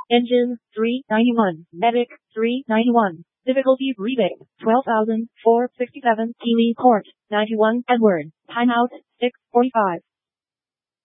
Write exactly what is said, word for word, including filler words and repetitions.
Engine, three ninety-one. Medic, three ninety-one. Difficulty rebate, twelve thousand four hundred sixty-seven. Keeley Court, ninety-one. Edward, timeout, six forty-five.